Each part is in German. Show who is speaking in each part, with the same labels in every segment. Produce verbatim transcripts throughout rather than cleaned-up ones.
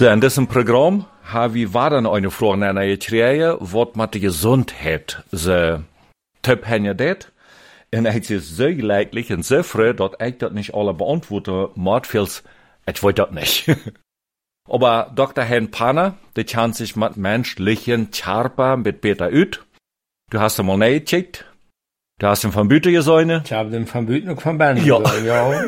Speaker 1: So, in diesem Programm haben wir dann eine Frage an ihr gekriegt, was mit der Gesundheit so Tipp haben das. Und es ist so leidlich und so früh, dass ich das nicht alle beantworten muss, weil ich weiß das nicht. Aber Doktor Hen Panner, der kennt sich mit menschlichen Charpa mit Peter ut. Du hast ihn mal nachgecheckt. Du hast ihn von Büte gesehen.
Speaker 2: Ich habe den von Büte und von Bern
Speaker 1: ja.
Speaker 2: gesehen, ja.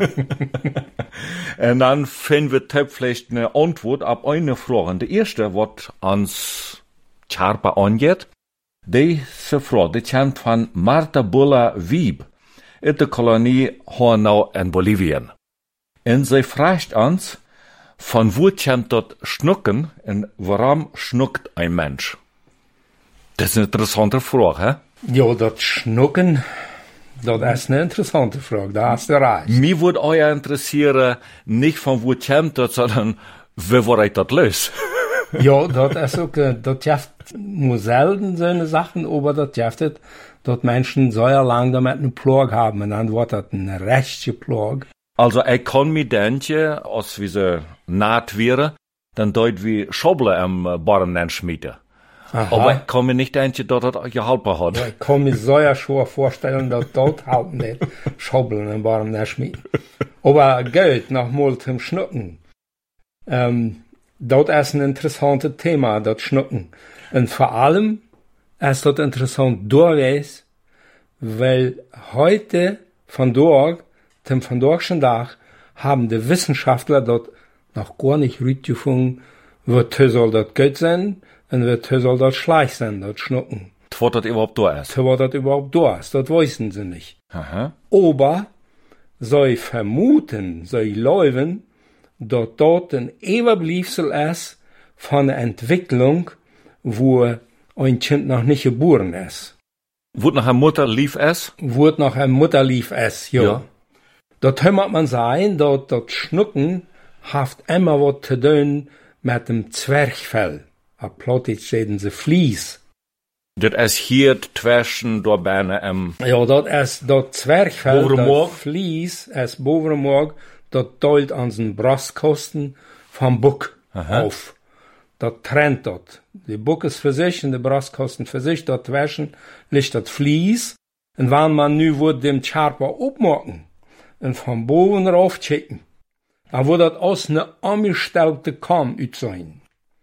Speaker 1: Und dann finden wir Tipp vielleicht eine Antwort auf eine Frage. Die erste, was ans Charpa angeht, diese Frage, die kommt von Martha Bulla Wieb in der Kolonie Hornau in Bolivien. Und sie fragt uns, von wo kommt dort Schnucken und warum schnuckt ein Mensch? Das ist eine interessante Frage, hä?
Speaker 2: Ja, das Schnucken, das ist eine interessante Frage, da hast du recht.
Speaker 1: Mir würde euch interessieren, nicht von wo kommt das, sondern wie war ich das los?
Speaker 2: Ja, das ist auch, das gibt nur selten so eine Sachen, aber das gibt dass Menschen so lang damit einen Plag haben und dann wird das eine rechte Plag.
Speaker 1: Also, ich kann mir denken, als wir so naht wäre, dann deut wie Schobble am Barren schmieden. Aber ich kann mir nicht denken, dass das geholfen hat.
Speaker 2: Ja, ich kann mir so ja schon vorstellen, dass das halt nicht Schobble am Barren schmieden. Aber Geld nochmal zum Schnucken. Ähm, das ist ein interessantes Thema, das Schnucken. Und vor allem ist das interessant durchwegs, weil heute von dort, dem von dortchen Tag, haben die Wissenschaftler dort noch gar nicht rausgefunden, wird soll das Geld sein und wird soll das schlecht sein, das Schnucken.
Speaker 1: Was das überhaupt da ist?
Speaker 2: Was das überhaupt da ist, das wissen sie nicht.
Speaker 1: Aha.
Speaker 2: Aber sie vermuten, sie glauben, dass dort ein Überbleibsel ist von der Entwicklung, wo ein Kind noch nicht geboren ist.
Speaker 1: Wurde nach einer Mutter lief es?
Speaker 2: Wurde nach einer Mutter lief es, ja. ja. Dort hört man sein, dass das Schnucken hat immer was zu tun mit dem Zwerchfell. Auf Plattdeutsch reden sie Vlies.
Speaker 1: Das ist hier zwischen der Beine am...
Speaker 2: Ja, das ist das Zwerchfell, das Vlies, ist Bovenmorg, das teilt an den Brustkosten vom Buck Aha. auf. Das trennt dort. Die Buck ist für sich und die Brustkosten für sich, dort zwischen liegt das Vlies. Und wenn man nu wird dem Charpa aufmachen und von boven rauf checken, dann wird das aus einer angestellten Kamm sein.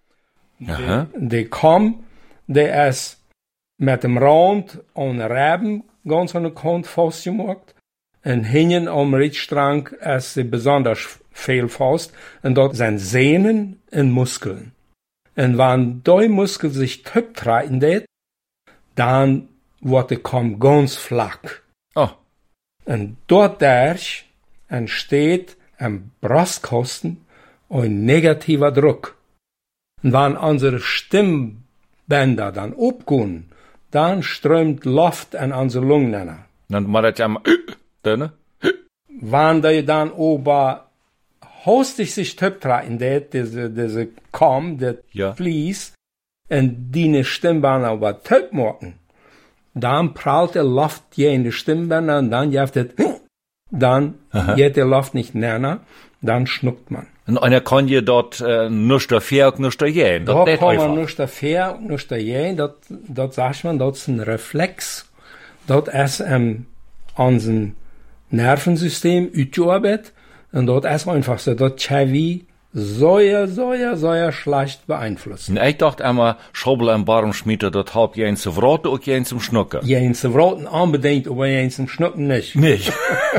Speaker 2: Die, die Kamm, der ist mit dem Rand an Reben ganz an der Kant festgemacht. Und hinten am Richtstrang ist sie besonders viel fest. Und dort sind Sehnen und Muskeln. Und wenn die Muskel sich töp treten, dann wird die Kamm ganz flach.
Speaker 1: Oh.
Speaker 2: Und dort entsteht am Brustkosten ein negativer Druck. Und wenn unsere Stimmbänder dann abgehen, dann strömt Luft in unsere Lungen.
Speaker 1: Dann macht das ja mal, dann?
Speaker 2: Wenn die dann aber hostig sich töptreten, diese, diese Kamm, das
Speaker 1: ja.
Speaker 2: Vlies, und die Stimmbänder aber töp machen, dann prallt die Luft je in die Stimmbänder und dann jaft es, dann Aha. geht die Luft nicht näher, dann schnuckt man.
Speaker 1: Und einer kann je dort äh, nicht dafür und nicht dafür.
Speaker 2: Da kann man nicht dafür und nicht dafür. Das, das sagt man, das ist ein Reflex. Das ist ähm, unser Nervensystem ausgearbeitet. Und das ist einfach so, das kann wie sehr, sehr, sehr schlecht beeinflussen.
Speaker 1: Und ich dachte immer, Schobel und Barmschmiede, das hat jeden zu Wraten und jeden zum Schnucken.
Speaker 2: Jeden zu Wraten unbedingt, aber jeden zum Schnucken nicht.
Speaker 1: Nicht.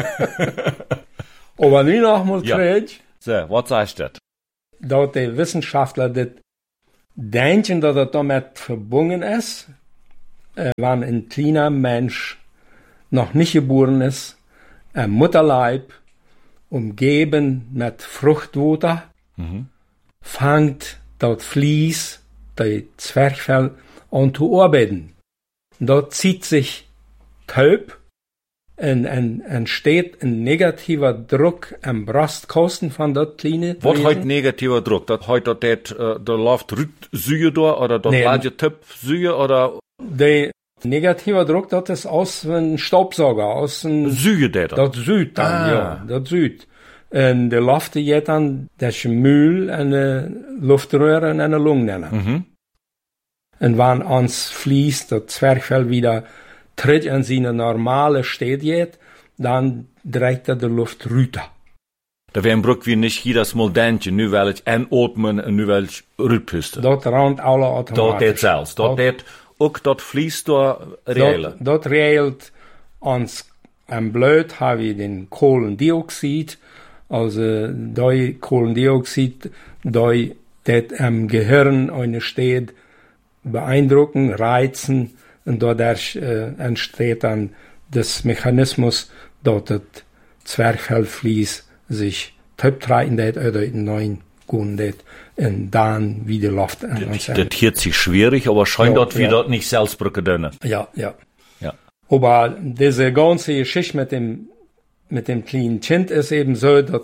Speaker 2: Aber nie noch mal
Speaker 1: ja.
Speaker 2: krieg.
Speaker 1: So, was sagst du das?
Speaker 2: Dass die Wissenschaftler das denken, dass das damit verbunden ist, äh, wenn ein kleiner Mensch noch nicht geboren ist, ein Mutterleib, umgeben mit Fruchtwasser, mhm. fängt das Vlies, das Zwerchfell, an zu arbeiten. Dort zieht sich Taub, und entsteht ein negativer Druck am Brustkosten von dort kleine.
Speaker 1: Was heißt negativer Druck? Das heißt, dass der, der läuft Sühe da, oder das nee, Lage Tipp Sühe, oder?
Speaker 2: Der negativer Druck, das ist aus einem Staubsauger, aus einem
Speaker 1: Sühe der
Speaker 2: das Süd dann, ah. ja, das Süd. En de Luft geht dann, das Mühl, eine Luftröhre und eine Lunge.
Speaker 1: Mhm.
Speaker 2: Und wenn uns fließt, das Zwerchfell wieder tritt in seine normale Stät geht, dann dreht er die Luft rüter.
Speaker 1: Da wären Brück wie nicht jedes Mal denken, nu will ich einatmen und nu will ich rütpusten.
Speaker 2: Dort raunt alle automatisch.
Speaker 1: Dort det zelfs. Dort det ook dat fließt da reële.
Speaker 2: Dort reelt ons am Blut haben wir den Kohlendioxid, also doi Kohlendioxid, doi det am Gehirn eine Stät beeindrucken, reizen und dadurch äh, entsteht dann das Mechanismus, dort das Zwerchfellvlies sich töptreiten det oder in neuen Gunnen det und dann wieder Luft an uns.
Speaker 1: Das hielt sich schwierig, aber scheint
Speaker 2: ja,
Speaker 1: dort wie
Speaker 2: ja.
Speaker 1: dort nicht selbst brücken dünne.
Speaker 2: Ja, ja.
Speaker 1: Ja.
Speaker 2: Aber diese ganze Geschichte mit dem, mit dem kleinen Kind ist eben so, dass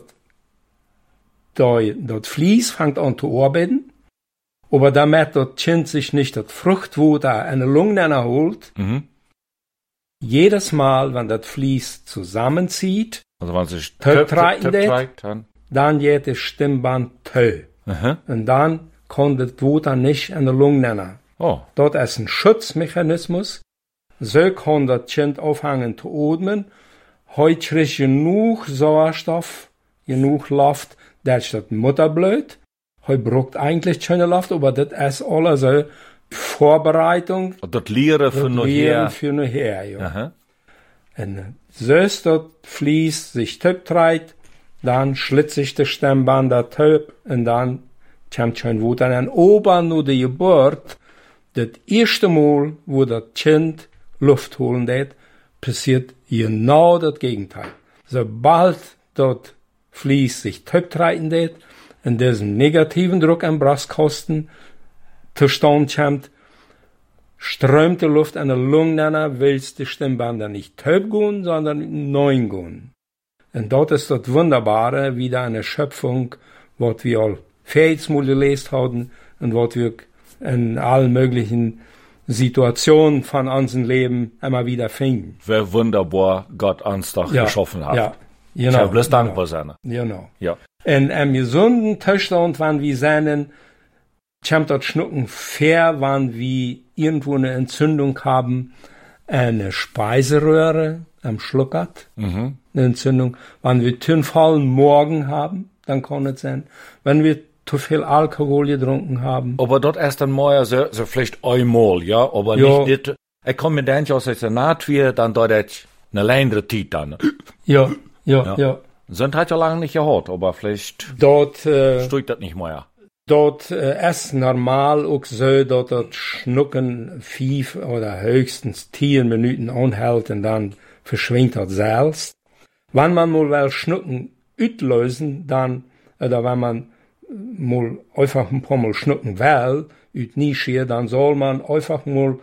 Speaker 2: das Vlies fängt an zu arbeiten, aber damit das Kind sich nicht das Fruchtwut eine Lunge erholt,
Speaker 1: Mhm.
Speaker 2: jedes Mal, wenn das Vlies zusammenzieht,
Speaker 1: Also wenn sich
Speaker 2: Töp- treiten
Speaker 1: töp-
Speaker 2: det.
Speaker 1: treibt, dann.
Speaker 2: dann geht das Stimmband tö.
Speaker 1: Aha.
Speaker 2: Und dann kann das Wut dann nicht eine Lunge nennen.
Speaker 1: Oh.
Speaker 2: Dort ist ein Schutzmechanismus. So kann das Kind aufhängen zu atmen. Heute kriegt genug Sauerstoff, genug Luft, dass das Mutterblut. Heute braucht eigentlich keine Luft, aber das ist alles so Vorbereitung.
Speaker 1: Dat leren van nog
Speaker 2: Lehren
Speaker 1: hier.
Speaker 2: für nachher, ja.
Speaker 1: Aha.
Speaker 2: Und so ist das Vlies sich töptreibt, dann schlitzt sich das Stemmband der Töp und dann kommt schon Wut an. Und oben nur die Geburt, das erste Mal, wo das Kind Luft holen wird, passiert genau das Gegenteil. Sobald das Vlies sich töptreiben wird, und diesen negativen Druck am Brustkasten zustande kommt, strömt die Luft an der Lunge, willst die Stimmbänder nicht töp gehen, sondern neun gehen. Und dort ist das Wunderbare, wieder eine Schöpfung, was wir all Fähigkeiten gelesen haben und was wir in allen möglichen Situationen von unserem Leben immer wieder finden.
Speaker 1: Wer wunderbar Gott uns doch
Speaker 2: Ja,
Speaker 1: geschaffen hat.
Speaker 2: ja,
Speaker 1: Ich
Speaker 2: genau.
Speaker 1: habe bloß dankbar sein.
Speaker 2: Genau.
Speaker 1: Ja.
Speaker 2: In einem gesunden Zustand, wenn wir sehen, kommt das Schnucken fair, wenn wir irgendwo eine Entzündung haben, eine Speiseröhre am Schluckert,
Speaker 1: Mhm.
Speaker 2: eine Entzündung. Wenn wir zu vollen Morgen haben, dann kann es sein. Wenn wir zu viel Alkohol getrunken haben.
Speaker 1: Aber dort erst einmal so, so vielleicht einmal, ja, aber
Speaker 2: Ja.
Speaker 1: nicht, nicht, ich kann mir denken, als es naht wird, dann dort eine längere Zeit dann.
Speaker 2: Ja, ja,
Speaker 1: Ja.
Speaker 2: ja.
Speaker 1: Sind halt ja lange nicht gehört, aber vielleicht
Speaker 2: Dort, äh,
Speaker 1: steht das nicht mehr.
Speaker 2: Dort äh, ist normal auch so, dass das Schnucken fünf oder höchstens zehn Minuten anhält und dann verschwindet das selbst. Wenn man mal will Schnucken auslösen, dann, oder wenn man mal einfach ein paar Mal schnucken will, ut Nische, dann soll man einfach mal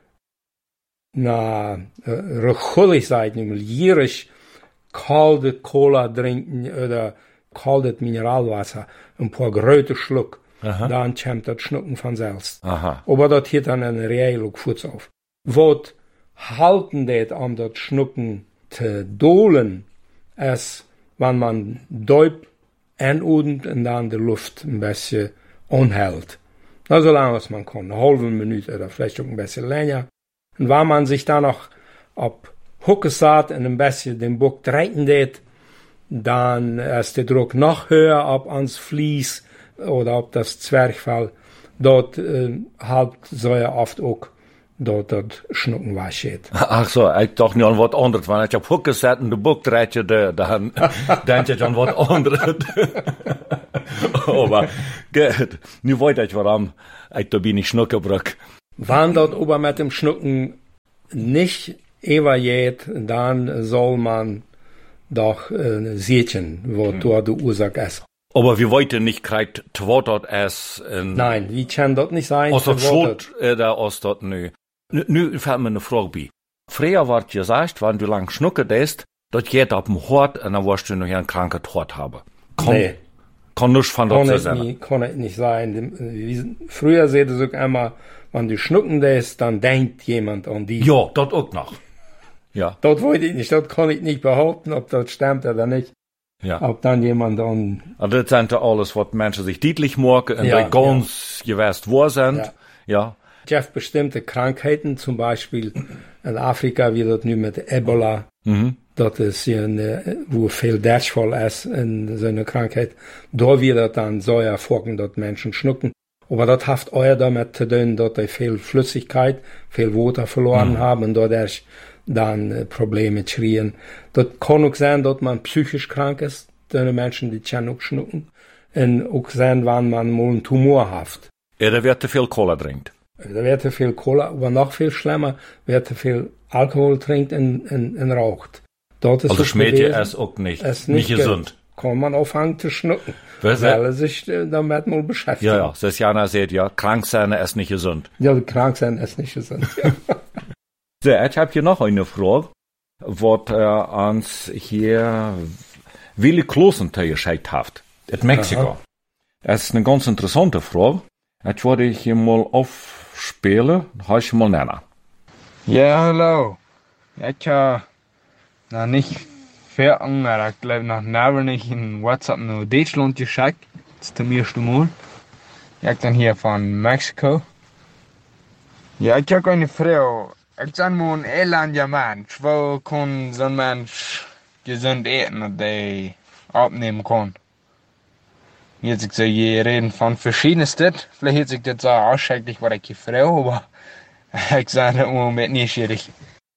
Speaker 2: na, äh, rechullig sein, nämlich gierig kalte Cola trinken oder kaltes Mineralwasser, ein paar große Schluck,
Speaker 1: Aha.
Speaker 2: dann kommt das Schnucken von selbst.
Speaker 1: Aha.
Speaker 2: Aber das hier dann eine reelle Fuß auf. Was halten det an das Schnucken zu dolen, ist, wenn man Deub einudend und dann die Luft ein bisschen anhält. Na, so lange als man kann, eine halbe Minute oder vielleicht auch ein bisschen länger. Und wenn man sich dann noch ab Hucke saat und ein bisschen den Buck treten det, dann ist der Druck noch höher ab ans Vlies oder ab das Zwerchfell. Dort äh, halt so ja oft auch dort das Schnucken weggeht.
Speaker 1: Ach so, ich doch nicht an was anderes. Wenn ich auf Hucke zet und de Buck dreht je, dann denk ich an was anderes. Aber, gut, nu weet ich warum ich da bin ich Schnuckenbrück.
Speaker 2: Wenn dort ober mit dem Schnucken nicht evaluiert, dann soll man doch äh, sehen, wo hm. dort die Ursache ist.
Speaker 1: Aber wir wollten nicht kriegt twottert es in
Speaker 2: Nein, wie kann das nicht sein?
Speaker 1: aus dat Schlut oder aus dat nö. Nu, nu fällt mir eine Frage bei. Früher ward gesagt, wenn du lang schnucke dest, dat geht ab dem Hort und dann wirst du noch einen kranken Hort haben. Kann,
Speaker 2: Nee.
Speaker 1: kann nicht von
Speaker 2: Kann
Speaker 1: dort
Speaker 2: es
Speaker 1: sein.
Speaker 2: nicht, kann es nicht sein. Dem- wie- Früher seht es auch immer, wenn du schnucken lässt, dann denkt jemand an die.
Speaker 1: Ja, dat auch noch. Ja.
Speaker 2: Das wollte ich nicht, das kann ich nicht behaupten, ob das stimmt oder nicht.
Speaker 1: Ja.
Speaker 2: Ob dann jemand dann...
Speaker 1: Also das sind ja alles, was Menschen sich deutlich machen und ja, die ganz ja. gewiss wahr sind. Ja. ja.
Speaker 2: Jeff bestimmte Krankheiten, zum Beispiel in Afrika, wie das nu mit Ebola, mhm. das ist ja eine, wo viel Deathfall ist in so einer Krankheit, da wird das dann so erfolgen, dass Menschen schnucken. Aber das hat euer damit zu tun, dass die viel Flüssigkeit, viel Wasser verloren mhm. haben und dadurch dann äh, Probleme kriegen. Das kann auch sein, dass man psychisch krank ist, die Menschen, die können auch schnucken. Und auch sein, wenn man mal einen Tumor hat.
Speaker 1: Ja, da wird zu viel Cola trinkt.
Speaker 2: Da wird zu viel Cola, aber noch viel schlimmer, wird zu viel Alkohol trinkt und, und, und raucht. Das ist
Speaker 1: also schmeckt ja es auch nicht,
Speaker 2: es
Speaker 1: nicht, nicht gesund.
Speaker 2: Kann man aufhören zu schnucken, weil er sich äh, damit mal beschäftigt.
Speaker 1: Ja, ja, das Jana sagt ja, krank sein ist nicht gesund.
Speaker 2: Ja, krank sein ist nicht gesund. Ja.
Speaker 1: So, ich habe hier noch eine Frage, was äh, uns hier Willi Klosenter geschickt hat, in Mexiko. Aha. Das ist eine ganz interessante Frage. Ich wollte hier mal aufspielen, habe ich mal nennen.
Speaker 3: Ja, hallo. Ich habe noch nicht viel angemerkt, ich glaube noch never nicht in WhatsApp nach Deutschland geschickt. Das ist zum ersten Mal. Ich bin hier von Mexiko. Ja, ich habe eine Frau. Ich bin mal ein elender Mensch. Wo kann so ein Mensch gesund essen und die abnehmen kann? Jetzt ich so, je reden von verschiedensten. Vielleicht hört sich das so ausschrecklich, was ich die Frau, aber ich sage im Moment nicht schwierig.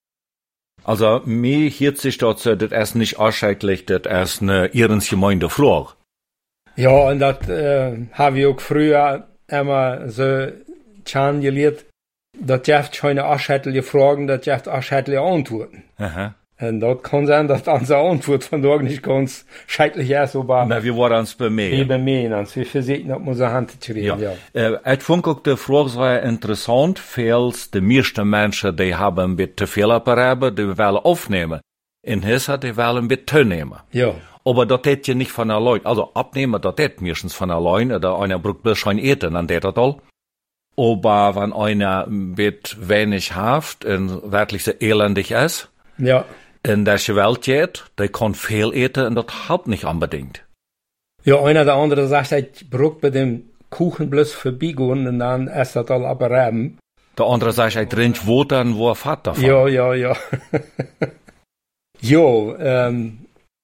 Speaker 1: Also, mir hört sich das so, das ist nicht ausschrecklich, das ist eine Ehrensgemeinde Frage.
Speaker 2: Ja, und das äh, habe ich auch früher immer so schon gelehrt. Das gibt keine ausschreckliche Fragen, das gibt ausschreckliche Antworten. Aha. Und das kann sein, dass unsere Antwort von dort nicht ganz schrecklich ist, aber...
Speaker 1: Na, wir waren uns bemühen.
Speaker 2: Wir bemühen uns, wir versuchen, auf unsere Hand zu reden, ja.
Speaker 1: ja. Äh, ich fand auch die Frage sehr interessant, weil die meisten Menschen, die haben ein bisschen zu viel Apparaten, die wollen aufnehmen. In Hesse, die wollen ein bisschen zu nehmen.
Speaker 2: Ja.
Speaker 1: Aber das geht ja nicht von allein. Also, abnehmen, das geht meistens von allein, oder einer braucht bloß schon eten, dann geht das all. Aber wenn einer ein bisschen wenig hat und wirklich so elendig ist,
Speaker 2: ja.
Speaker 1: in der Welt geht, der kann viel eten und das hat nicht unbedingt.
Speaker 2: Ja, einer der andere sagt, ich brauche bei dem Kuchen bloß vorbeigehen und dann ist das all abreiben.
Speaker 1: Der andere sagt, ich trinke Wasser und wo er fährt davon.
Speaker 2: Ja, ja, ja. Jo, ähm,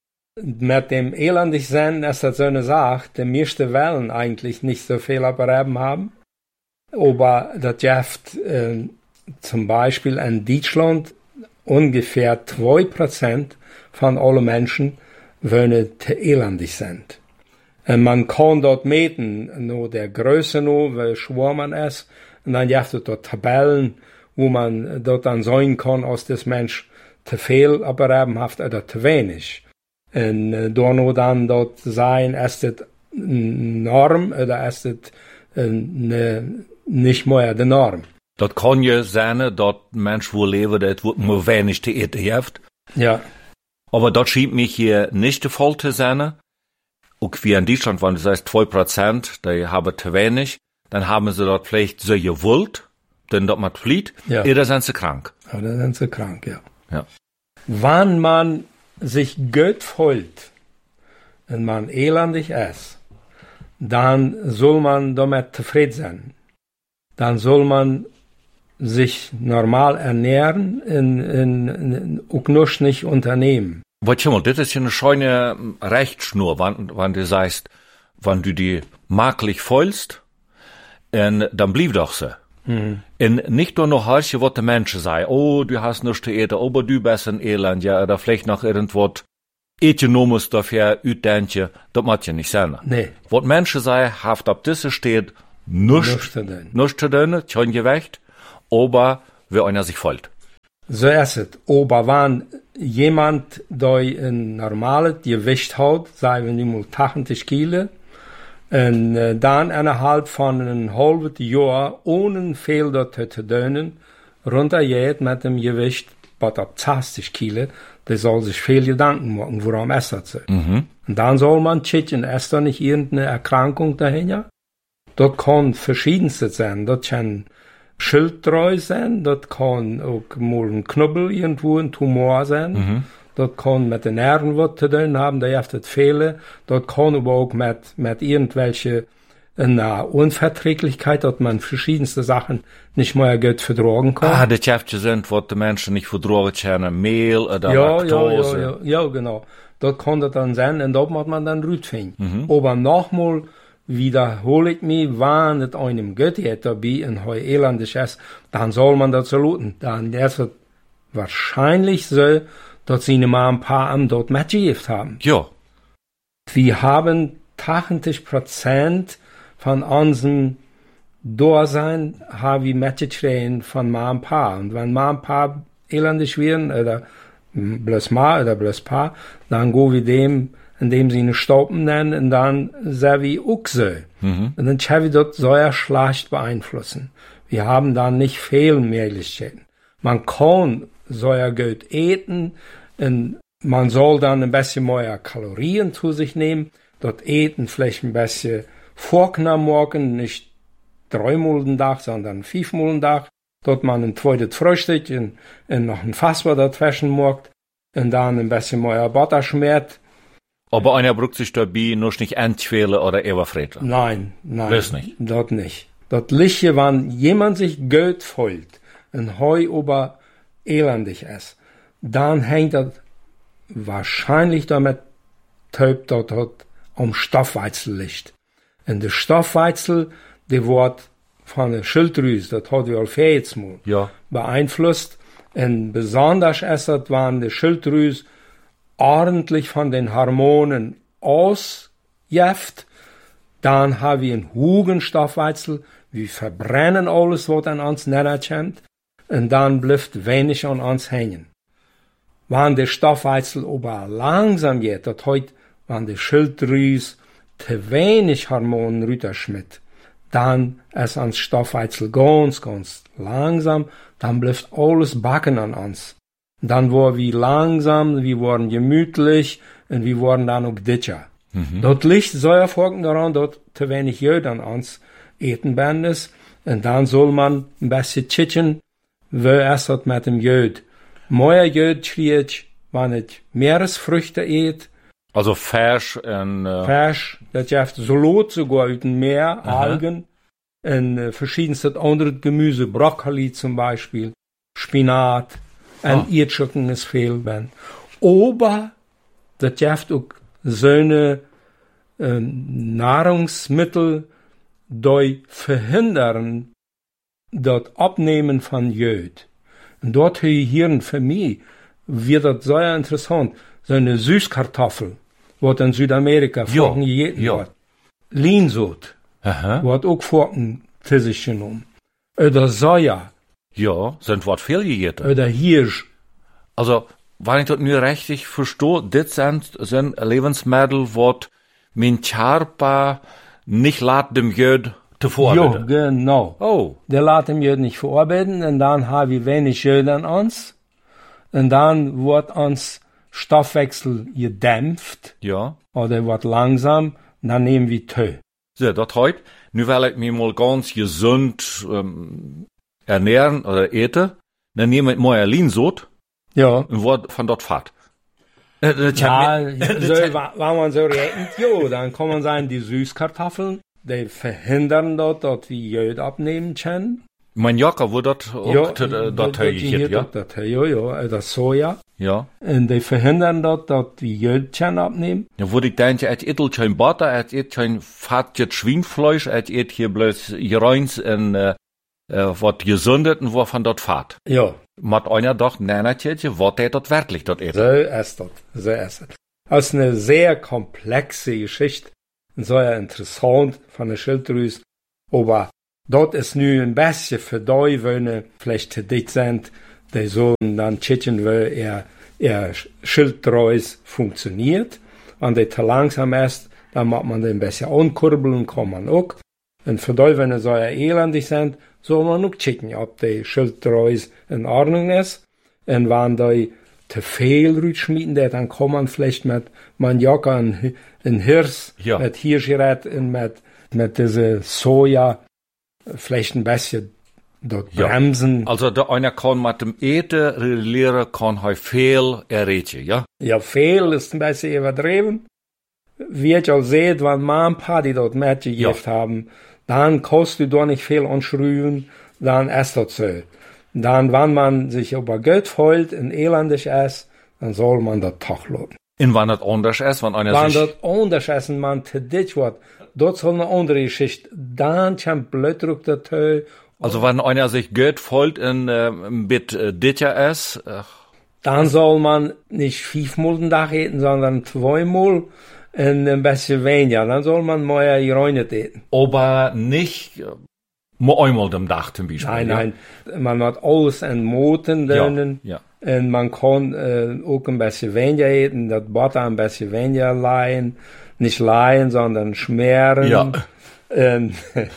Speaker 2: mit dem elendig sein ist das so eine Sache, die meisten Wellen eigentlich nicht so viel abreiben haben. Aber das gibt äh, zum Beispiel in Deutschland ungefähr zwei Prozent von allen Menschen, die zu elendig sind. Und man kann dort meten, nur der Größe nur, wie schwer man ist. Und dann gibt es dort Tabellen, wo man dort dann sehen kann, ob das Mensch zu viel abreiben hat oder zu wenig. Und äh, da nur dann dort sein, ist das Norm oder ist das äh, ne, nicht mehr die Norm.
Speaker 1: Das kann ja sein, dass Mensch wo leben, das wird nur wenig zu eten hat.
Speaker 2: Ja.
Speaker 1: Aber das scheint mich hier nicht der Fall zu sein. Auch wie in Deutschland, wenn du sagst zwei Prozent, die haben zu wenig, dann haben sie dort vielleicht so gewollt, denn dort man flieht,
Speaker 2: ja.
Speaker 1: Oder sind sie krank.
Speaker 2: Oder sind sie krank, ja.
Speaker 1: Ja.
Speaker 2: Wenn man sich gut fühlt und man elendig ist, dann soll man damit zufrieden sein. Dann soll man sich normal ernähren und, und, und auch nur nicht unternehmen.
Speaker 1: Warte mal, das ist ja eine schöne Rechtsschnur, wenn, wenn du sagst, wenn du die makelig fühlst, und dann blieb doch so. Mhm. Und nicht nur noch heißt, was die Menschen sagen, oh, du hast nichts zu eten, aber du bist ein Elend, ja, oder vielleicht noch irgendwas Ökonomisches dafür utdenken, das macht ja nicht sein.
Speaker 2: Nee.
Speaker 1: Was Menschen sagen, haft ab diese steht, nichts zu tun, kein Gewicht, aber wie einer sich fühlt.
Speaker 2: So ist es. Aber wenn jemand, der ein normales Gewicht hat, sagen wir mal achtzig Kilo, und äh, dann innerhalb von einem halben Jahr ohne viel dort zu tun, runtergeht mit dem Gewicht, was ab zwanzig Kilo, der soll sich viel Gedanken machen, warum ist das so. Mhm. Und dann soll man checken, ist da nicht irgendeine Erkrankung dahinter? Das kann verschiedenste sein. Das kann Schilddrüse sein, das kann auch mal ein Knubbel irgendwo, ein Tumor sein. Mhm. Das kann mit den Nerven was zu tun haben, da heeft het viele. Das kann aber auch mit, mit irgendwelche eine Unverträglichkeit, dass man verschiedenste Sachen nicht mehr gut vertragen kann.
Speaker 1: Ah, das heeft sind, was die Menschen nicht vertragen können, Mehl oder
Speaker 2: ja,
Speaker 1: Laktose.
Speaker 2: Ja, ja, ja, ja, genau. Das kann das dann sein, und da muss man dann rausfinden.
Speaker 1: Mhm.
Speaker 2: Aber nochmal wiederhole ich mich, wenn es einem gut geht dabei in heu elendig ist, dann soll man das saluten. Dann ist es wahrscheinlich so, dass sie mal ein paar am dort mitgegeben haben.
Speaker 1: Ja.
Speaker 2: Wir haben achtzig Prozent von unserem Dasein haben wir mitgekriegt von mal ein paar. Und wenn mal ein paar elendig werden, oder bloß mal oder bloß paar, dann gehen wir dem, indem sie eine Staupen nennen, und dann sind wir auch so. Mhm. Und dann können wir das sehr schlecht beeinflussen. Wir haben dann nicht viel Möglichkeiten. Man kann sehr gut essen, und man soll dann ein bisschen mehr Kalorien zu sich nehmen. Dort eten vielleicht ein bisschen vorgenommen morgen, nicht dreimal den Tag, sondern fünfmal den Tag. Dort man ein zweites Frühstück und, und noch ein Fassbar dazwischen morgt und dann ein bisschen mehr Butter schmiert.
Speaker 1: Aber einer braucht sich dabei nur nicht entquälen oder überfressen.
Speaker 2: Nein, nein.
Speaker 1: Das nicht.
Speaker 2: Dort nicht. Dort liegt, wenn jemand sich Geld fühlt und heu aber elendig ist, dann hängt das wahrscheinlich damit taub, dort dort um Stoffwechsel liegt. Und der Stoffwechsel, der wird von der Schilddrüse, das hat wir auch jetzt mal,
Speaker 1: ja.
Speaker 2: beeinflusst. Und besonders ist das, wenn die Schilddrüse ordentlich von den Hormonen ausjäft, dann haben wir einen hohen Stoffwechsel, wir verbrennen alles, was an uns nicht kommt, und dann bleibt wenig an uns hängen. Wenn der Stoffwechsel aber langsam geht, das heißt, wenn die Schilddrüse zu wenig Hormonen runterschmidt, dann ist ans Stoffwechsel ganz, ganz langsam, dann bleibt alles backen an uns. Dann wurden wir langsam, wir wurden gemütlich, und wir wurden dann auch dicker. Mhm. Dort liegt so erfolgend daran, dass zu wenig Jod an uns eten werden ist, und dann soll man ein bisschen chicken, wie es hat mit dem Jod. Mehr Jod kriegt, wenn ich Meeresfrüchte eat.
Speaker 1: Also Fisch und... Uh...
Speaker 2: Fisch, das gibt Salat sogar aus dem Meer, aha, Algen, und uh, verschiedenste andere Gemüse, Brokkoli zum Beispiel, Spinat, und ah. Erdschücken ist viel, wenn. Aber das gibt auch so eine äh, Nahrungsmittel, die verhindern das Abnehmen von Jod. Und dort hier für mich wird das sehr interessant. So eine Süßkartoffel, was in Südamerika vorhin gegessen wird. Linsot, wird auch vorhin zu sich genommen. Oder Soja.
Speaker 1: Ja, sind was viel gegessen.
Speaker 2: Oder Hirsch.
Speaker 1: Also, wenn ich das nur richtig verstehe, das sind, sind Lebensmittel, was mein Körper nicht lässt dem Jod zu verarbeiten.
Speaker 2: Ja, genau.
Speaker 1: Oh.
Speaker 2: Der lässt dem Jod nicht verarbeiten, und dann haben wir wenig Jod an uns. Und dann wird uns Stoffwechsel gedämpft.
Speaker 1: Ja.
Speaker 2: Oder wird langsam, dann nehmen wir Tee.
Speaker 1: So, das heute, nu will ich mich mal ganz gesund ähm, ernähren oder eten, dann nehme ich mal Linsot.
Speaker 2: Ja.
Speaker 1: Und wird von dort Fahrt.
Speaker 2: Äh, ja, so, wenn man so rechnet, jo, dann kann man sagen, die Süßkartoffeln, die verhindern dort, dass wir Jod abnehmen können.
Speaker 1: Mein Jocker wurde dort auch
Speaker 2: ja,
Speaker 1: dort hergegeben,
Speaker 2: ja? Dat, ja, ja, das Soja.
Speaker 1: Ja.
Speaker 2: Und die verhindern dort, dass wir Jod können abnehmen.
Speaker 1: Ja, wo ich denke, et etel kein Butter, et et kein fattiges Schweinfleisch, et et hier bloß Reins und, äh, wat gesundet und wo von dort Fahrt.
Speaker 2: Ja.
Speaker 1: Mat einer doch, nein, natürlich, was der dort wirklich dort essen.
Speaker 2: So ist das, so ist das. Das ist eine sehr komplexe Geschichte und sehr interessant von der Schilddrüse. Aber dort ist nur ein bisschen für die, wenn vielleicht zu dick sind, die sollen dann chicken, weil er, er Schilddrüse funktioniert. Wenn der zu langsam ist, dann macht man den ein bisschen ankurbeln, kann man auch. Und für die, wenn sie so elendig sind, soll man auch checken, ob die Schilddrüse in Ordnung ist. Und wenn die zu viel rutschmieden, dann kann man vielleicht mit Maniok und Hirsch,
Speaker 1: ja,
Speaker 2: mit Hirschgerät und mit, mit dieser Soja vielleicht ein bisschen dort bremsen.
Speaker 1: Ja. Also der einer kann mit dem Eten regulieren, kann er viel erreichen, ja?
Speaker 2: Ja, viel ist ein bisschen übertrieben. Wie ich auch seht, wenn man ein paar, die dort mitgegeben ja. haben, dann kannst du da nicht viel anschrüben, dann ist das so. Dann, wenn man sich über Geld freut und elendig ist, dann soll man das Tag lassen.
Speaker 1: Und wenn das anders ist, wenn einer
Speaker 2: wenn
Speaker 1: sich...
Speaker 2: Wenn das anders ist und man zu dich wird, dort soll eine andere Geschichte. Dann kommt Blutdruck dazu.
Speaker 1: Also wenn einer sich Geld freut und äh, mit äh, Ditja ist... Äh,
Speaker 2: dann soll man nicht fünfmal den Tag essen, sondern zweimal und ein bisschen weniger. Dann soll man mehr geräunet essen.
Speaker 1: Aber nicht... Äh, Nur einmal am Tag zum Beispiel.
Speaker 2: Nein,
Speaker 1: ja?
Speaker 2: nein. Man hat alles entmoten denen.
Speaker 1: Ja, ja.
Speaker 2: Und man kann äh, auch ein bisschen weniger essen, das Butter ein bisschen weniger leihen. Nicht leihen, sondern schmieren.
Speaker 1: Ja.
Speaker 2: Und,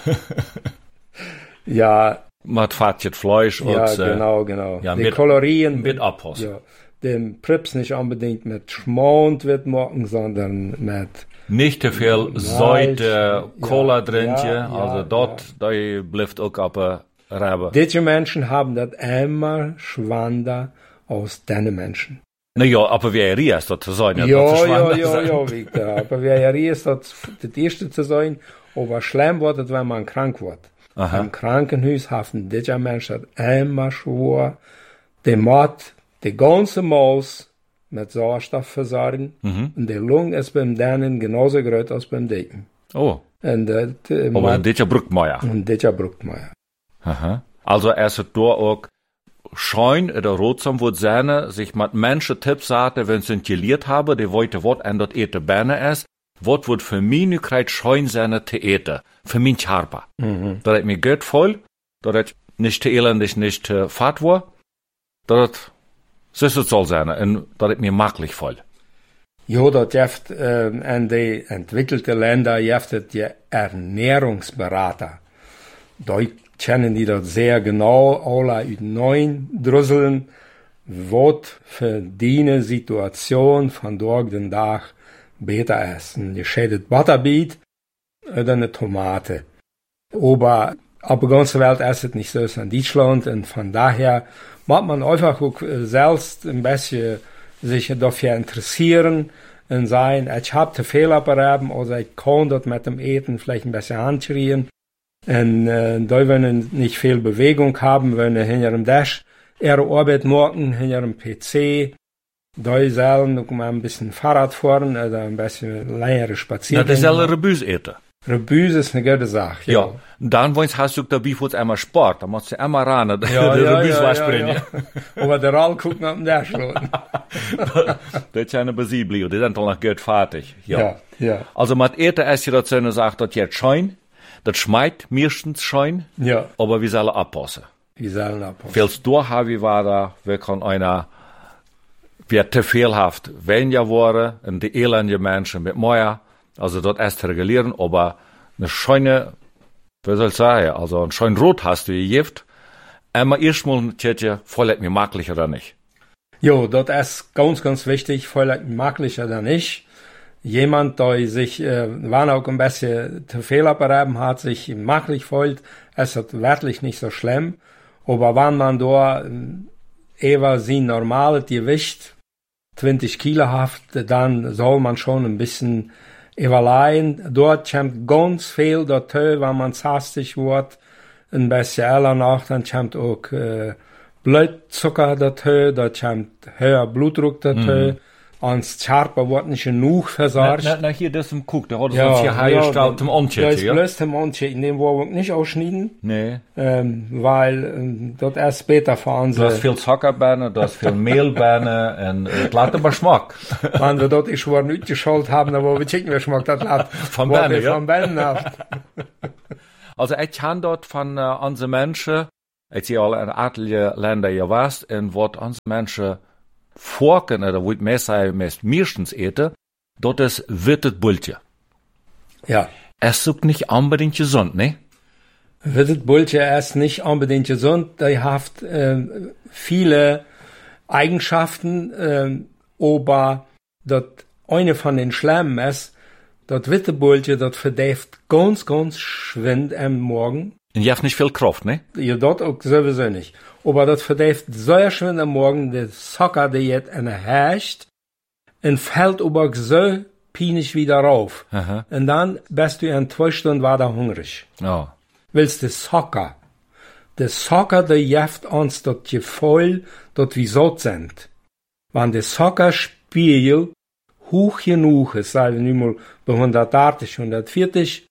Speaker 2: ja.
Speaker 1: Mit fattet Fleisch und...
Speaker 2: Ja, genau, genau.
Speaker 1: Ja,
Speaker 2: die
Speaker 1: mit,
Speaker 2: Kalorien.
Speaker 1: Mit abpassen.
Speaker 2: Ja. Den Prips nicht unbedingt mit Schmand wird machen, sondern mit...
Speaker 1: Nicht te veel Säute, Cola
Speaker 2: ja,
Speaker 1: drintje,
Speaker 2: ja,
Speaker 1: also
Speaker 2: ja,
Speaker 1: dort, ja. da bleibt auch ab Rebe.
Speaker 2: Diese Menschen haben das immer schwander aus deinen Menschen.
Speaker 1: Na ja, aber wer ist das zu sein?
Speaker 2: Ja, ja, ja, ja, ja, Victor, aber wer ist das, das Erste zu sein, aber schlimm wird es, wenn man krank wird. Aha. Im Krankenhaus haben diese Menschen immer schwor, der Mord, die ganze Maus, mit Sauerstoff versorgen. Mhm. Und die Lunge ist beim Dänen genauso groß als beim Dicken.
Speaker 1: Oh.
Speaker 2: Und, äh,
Speaker 1: aber dit ja Bruckmeier.
Speaker 2: Und dit ja Bruckmeier.
Speaker 1: Aha. Also er ist da auch schein oder rotsam wird seine, sich mit Menschen Tipps sagte, wenn sie geliert haben, die wollte was an das Ete Berne ist, was wird für mich nicht kreid schein seine te eten. Für mich harper. Mhm. Da hat mir Geld voll, da hat nicht te elendig, nicht te fad war, da hat so ist es soll sein, und das ist mir maglich voll.
Speaker 2: Ja, das jeft, äh, in die entwickelte Länder jeftet die Ernährungsberater. Da kennen die das sehr genau, alle über neun drüsseln, was für die Situation von dort den Tag besser ist. Ein geschädet Butterbeet oder eine Tomate. Aber auf der ganzen Welt ist es nicht so in Deutschland, und von daher muss man einfach auch selbst ein bisschen sich dafür interessieren und sagen, ich habe zu viel abgeraben oder ich kann das mit dem Eten vielleicht ein bisschen anschreien. Und äh, da wenn wir nicht viel Bewegung haben, wenn wir hinter dem Dash ihre Arbeit machen, hinter dem P C, da sollen noch mal ein bisschen Fahrrad fahren oder ein bisschen längere Spaziergänge.
Speaker 1: Das ist ja Rebüs eten.
Speaker 2: Rebüs ist eine gute Sache.
Speaker 1: Ja. ja. Dann hast du dabei für einmal Sport, dann musst du einmal ran, ja,
Speaker 2: der ja, Rebüs ja, waspringen. Ja, ja. Aber der Rall guckt nach dem Dash.
Speaker 1: Das ist eine Besiebli, die sind dann noch gut fertig. Ja.
Speaker 2: ja, ja.
Speaker 1: Also mit Eten ist ja das so eine Sache, das jetzt schein, das schmeckt meistens schein,
Speaker 2: ja.
Speaker 1: aber wir sollen abpassen.
Speaker 2: Wir sollen abpassen.
Speaker 1: Viel's durchhaben war da, wir können einer, wir zu vielhaft weniger worden, und die elende Menschen mit mehr, also dort erst regulieren, aber eine schöne, wie soll ich sagen, also ein schön Rot hast du Gift, einmal erstmal ein Tetje, voll mir maglich oder nicht.
Speaker 2: Jo, das ist ganz, ganz wichtig, voll mir maglich oder nicht. Jemand, der sich, äh, wann auch ein bisschen zu viel abgeraben hat, sich maglich fühlt, ist das wirklich nicht so schlimm. Aber wenn man da eher sein normales Gewicht zwanzig Kilo haft, dann soll man schon ein bisschen überlegen. Dort kommt ganz viel dazu, wenn man hastig wird, ein bisschen eher nach, dann kommt auch äh, Blutzucker dazu, da kommt höher Blutdruck dazu. Mhm. Und das Scharpe wird nicht genug versorgt.
Speaker 1: Na, na, na hier, das im Kuck, da hat es ja, uns hier hergestellt, im Antje.
Speaker 2: Das ist bloß im Antje, in dem wir nicht ausschneiden.
Speaker 1: Nee.
Speaker 2: Ähm, weil, ähm, das erst später fahren sie.
Speaker 1: Du hast viel Zuckerbeine, du hast viel Mehlbeine, und, äh, das lässt aber Geschmack.
Speaker 2: Wenn wir dort ist, schon nicht geschaut haben, aber wir checken, wer Geschmack das hat.
Speaker 1: Von Beine, ja.
Speaker 2: Von Beine habt.
Speaker 1: Also, ich kann dort von, äh, unseren Menschen, ich sehe alle in etliche Länder ja was, und was unsere Menschen Forken, oder wo ich mehr sage, meistens ete, dort ist wittet Bultje.
Speaker 2: Ja.
Speaker 1: Es ist nicht unbedingt gesund, ne?
Speaker 2: Wittet Bultje ist nicht unbedingt gesund. Der hat äh, viele Eigenschaften, äh, aber das eine von den Schlemmen ist, das Wittet Bultje, das verdirbt ganz, ganz schwind am Morgen.
Speaker 1: Und ihr habt nicht viel Kraft, ne?
Speaker 2: Ja, dort auch sowieso nicht. Aber das verdäft so schön am Morgen, der Socker, der jetzt eine herrscht, und fällt aber so pinisch wieder rauf.
Speaker 1: Aha.
Speaker 2: Und dann bist du in zwei Stunden weiter hungrig.
Speaker 1: Oh.
Speaker 2: Willst du Socker? Der Socker, der jeft uns das Gefühl, dass wir satt sind. Wenn der Soccerspiel hoch genug ist, sagen wir nun mal bei hundertachtzig, hundertvierzig,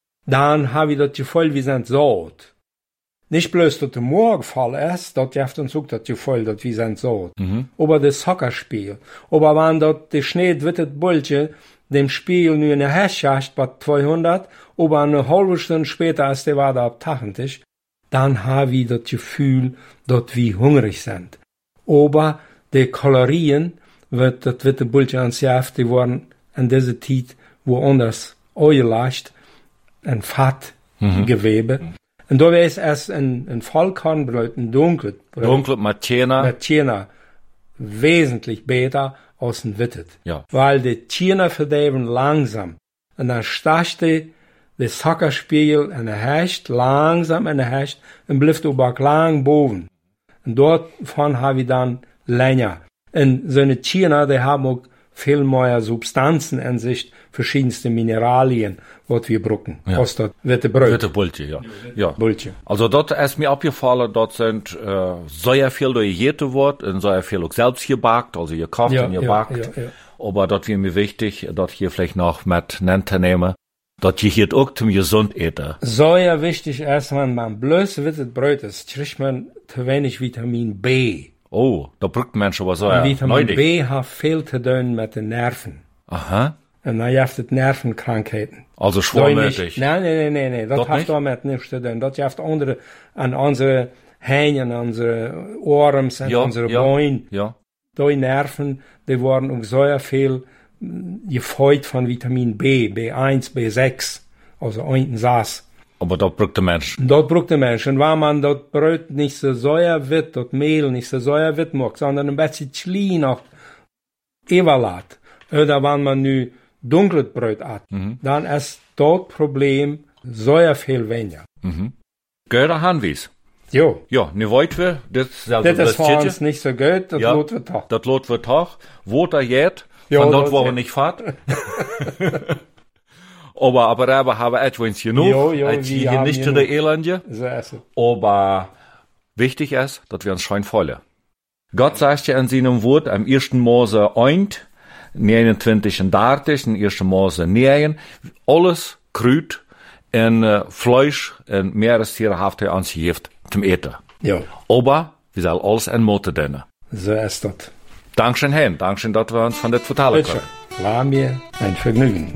Speaker 2: dann habe ich das Gefühl, wir sind satt. Nicht bloß, dass der Morgenfall ist, das jeft uns auch das Gefühl, dass wir sind satt.
Speaker 1: Mhm.
Speaker 2: Aber das Soccerspiel. Aber wenn dort der schneewittet Bullche dem Spiel nur eine Herrschaft bei zweihundert, aber eine halbe Stunde später, als der war da ab achtzig, dann habe ich das Gefühl, dass wir hungrig sind. Aber die Kalorien, wird das witte Bullche ans Jaft, die waren an dieser Zeit woanders eingelascht, ein Fettgewebe. Mhm. Und da ist es ein, ein Vollkornbrot, ein dunkles Brot.
Speaker 1: Dunkles mit Tjena.
Speaker 2: Mit Tjena. Wesentlich besser als ein Wittet.
Speaker 1: Ja.
Speaker 2: Weil die Tjena verderben langsam. Und dann stachste das Soccerspiel und er herrscht langsam und er herrscht und bleibt aber lang boven. Und dort von habe ich dann länger. Und so eine Tjena, die haben auch viel mehr Substanzen in sich, verschiedenste Mineralien, was wir brauchen.
Speaker 1: Ja.
Speaker 2: Aus das witte Brot.
Speaker 1: Witte Bulche, ja. ja.
Speaker 2: Bulche.
Speaker 1: Also dort ist mir abgefallen, dort sind äh, sehr viel gegessen wird und sehr viel auch selbst gebackt, also gekocht
Speaker 2: Ja,
Speaker 1: und
Speaker 2: ja,
Speaker 1: gebackt.
Speaker 2: ja, ja.
Speaker 1: Aber dort wäre mir wichtig, dort hier vielleicht noch mit nennen nehmen, dort hier auch zum gesund eten.
Speaker 2: Sehr wichtig ist, wenn man bloß wittet Brot ist, kriegt man zu wenig Vitamin B.
Speaker 1: Oh, da braucht Menschen aber so.
Speaker 2: Und
Speaker 1: Ja,
Speaker 2: Vitamin
Speaker 1: neudig.
Speaker 2: B hat viel zu tun mit den Nerven.
Speaker 1: Aha.
Speaker 2: Und dann hast du Nervenkrankheiten.
Speaker 1: Also
Speaker 2: Soll
Speaker 1: schwermütig.
Speaker 2: nicht- Nein, nein, nein, nein, nein. Das
Speaker 1: Dat
Speaker 2: hat
Speaker 1: nicht?
Speaker 2: damit nichts zu tun. Das hat andere, an unsere Hähnen, unsere Ohrens, an
Speaker 1: Ja,
Speaker 2: unsere
Speaker 1: ja.
Speaker 2: Beine.
Speaker 1: Ja.
Speaker 2: Die Nerven, die waren auch sehr viel mm, gefeuert von Vitamin B, B eins, B sechs, also unten saß.
Speaker 1: Aber dort braucht der Mensch.
Speaker 2: Dort braucht der Mensch. Und wenn man das Brot nicht so säuer wird, das Mehl nicht so säuer wird macht, sondern ein bisschen klein noch überlässt, oder wenn man nu dunkles Brot hat,
Speaker 1: Mhm.
Speaker 2: dann ist das Problem säuer viel weniger.
Speaker 1: Gehört Hanwies.
Speaker 2: Jo.
Speaker 1: Ja, ne wollt wir, das
Speaker 2: Das ist für uns nicht so gut, das
Speaker 1: Ja.
Speaker 2: lohnt wir doch.
Speaker 1: Das lot wir doch. Wo da jet,
Speaker 2: Ja,
Speaker 1: von dort
Speaker 2: das
Speaker 1: wo wir
Speaker 2: ja.
Speaker 1: nicht fahrt. aber, aber da haben wir etwas genug.
Speaker 2: Jo, jo,
Speaker 1: Etwas
Speaker 2: wir
Speaker 1: hier
Speaker 2: haben
Speaker 1: nicht zu
Speaker 2: genug.
Speaker 1: der Elendje.
Speaker 2: So ist es.
Speaker 1: Aber wichtig ist, dass wir uns schön freuen. Gott sagt ja in seinem Wort, am ersten Mose eins, neunundzwanzig und dreißig, im ersten Mose neun, alles Krüt und äh, Fleisch und Meerestiere haft er uns gegeven zum Eten.
Speaker 2: Ja,
Speaker 1: Aber wir sollen alles in Motor dienen.
Speaker 2: so ist das.
Speaker 1: Dankeschön, Hen. Dankeschön, dass wir uns von das vertellen
Speaker 2: Bitte.
Speaker 1: können.
Speaker 2: War mir ein Vergnügen.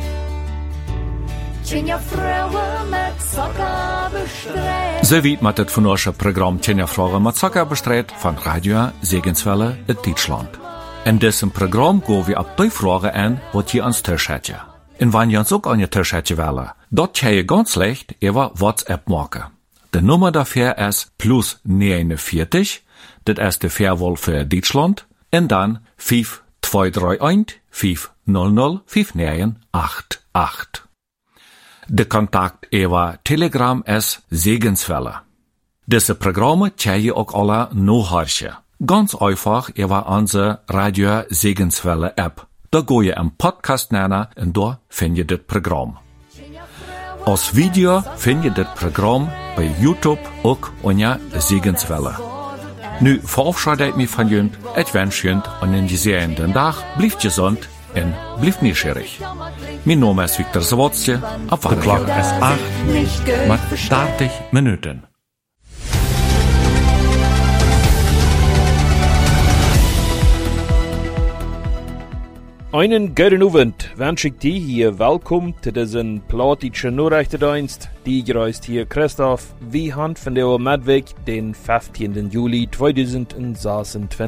Speaker 4: Tjenja Frauwen mit Socker bestrebt.
Speaker 1: So wie mit das von unserem Programm Tjenja Fragen mit Zucker bestrebt von Radio Segenswelle in Deutschland. In diesem Programm gehen wir ab die Fragen an, was ihr ans Tisch hättet. Und wenn ihr uns auch an ihr Tisch hättet wollen, dort kann ihr ganz leicht über WhatsApp machen. Die Nummer dafür ist plus neunundvierzig, das ist die Fairwahl für Deutschland, und dann fünf zwei drei eins fünf null null fünf neun acht acht. De Kontakt über Telegram ist Segenswelle. Diese Programme kann je auch alle nachhören. Ganz einfach über unsere Radio Segenswelle App. Da go je een Podcast nennen en daar vind je dit programma. Als video vind je dit programma bij YouTube ook onder Segenswelle. Nu verabschiede ik me van jullie. Ik wens jullie een gezegende dag. Blijf gezond en blijf nieuwsgierig. Mijn naam is Victor Zawotje. Op de klok is acht met dertig minuten.
Speaker 5: Einen guten Abend wünsche ich dir hier willkommen zu diesem platischen Nachrichtendienst. Die gereist hier Christoph Wiehand von der Medweg, den fünfzehnten Juli zweitausendsechsundzwanzig.